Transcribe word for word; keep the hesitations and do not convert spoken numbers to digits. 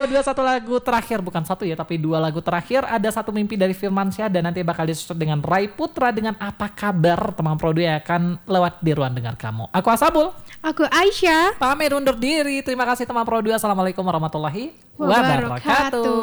dua satu lagu terakhir, bukan satu ya tapi dua lagu terakhir. Ada Satu Mimpi dari Firmansyah dan nanti bakal disusul dengan Rai Putra dengan Apa Kabar. Teman Produ yang akan lewat di ruang dengar kamu. Aku Asabul. Aku Aisyah. Pamit undur diri. Terima kasih teman Produ. Assalamualaikum warahmatullahi wabarakatuh.